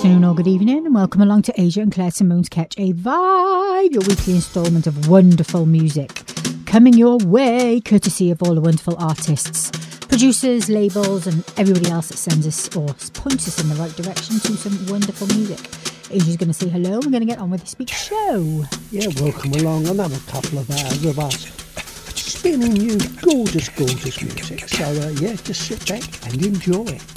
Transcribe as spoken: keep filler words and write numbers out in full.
afternoon or good evening, and welcome along to Asia and Claire Simone's Catch a Vibe, your weekly instalment of wonderful music coming your way, courtesy of all the wonderful artists, producers, labels, and everybody else that sends us or points us in the right direction to some wonderful music. Asia's going to say hello. We're going to get on with this week's show. Yeah, welcome along. Another couple of hours of us spinning you gorgeous, gorgeous music. So, uh, yeah, just sit back and enjoy.